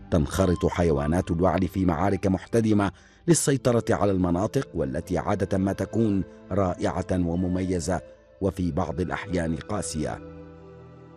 تنخرط حيوانات الوعر في معارك محتدمة للسيطرة على المناطق، والتي عادة ما تكون رائعة ومميزة وفي بعض الأحيان قاسية.